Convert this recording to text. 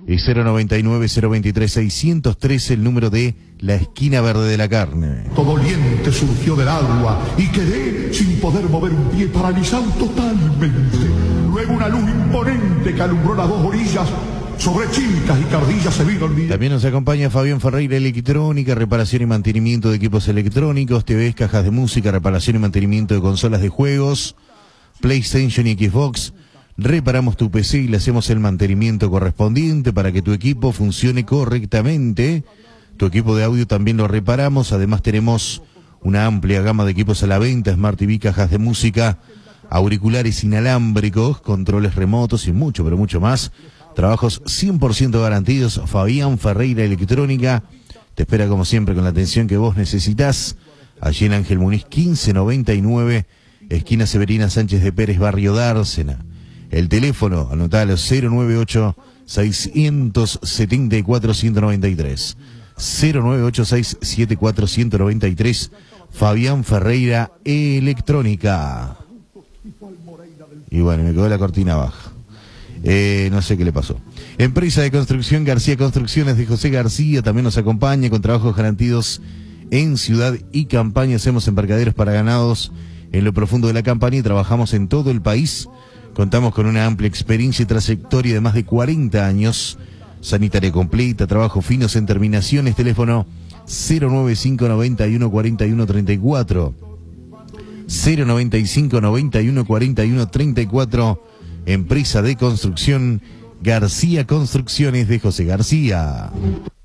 Y 099-023-613, el número de la esquina verde de la carne. Todo doliente surgió del agua y quedé sin poder mover un pie, paralizado totalmente. Luego una luz imponente que alumbró las dos orillas. Sobre chilcas y cardillas se vino el día. También nos acompaña Fabián Ferreira, electrónica, reparación y mantenimiento de equipos electrónicos, TVs, cajas de música, reparación y mantenimiento de consolas de juegos, PlayStation y Xbox. Reparamos tu PC y le hacemos el mantenimiento correspondiente para que tu equipo funcione correctamente. Tu equipo de audio también lo reparamos. Además tenemos una amplia gama de equipos a la venta, Smart TV, cajas de música, auriculares inalámbricos, controles remotos y mucho, pero mucho más. Trabajos 100% garantidos. Fabián Ferreira Electrónica te espera como siempre con la atención que vos necesitas. Allí en Ángel Muniz 1599, esquina Severina Sánchez de Pérez, barrio Dársena. El teléfono, anotalo, 098-674-193. 098-674-193. Fabián Ferreira Electrónica. Y bueno, me quedó la cortina baja. No sé qué le pasó. Empresa de construcción García Construcciones de José García también nos acompaña con trabajos garantidos en ciudad y campaña. Hacemos embarcaderos para ganados en lo profundo de la campaña y trabajamos en todo el país. Contamos con una amplia experiencia y trayectoria de más de 40 años. Sanitaria completa, trabajo finos en terminaciones. Teléfono 095 91 41 34. 095 91 41 34. Empresa de construcción García Construcciones de José García.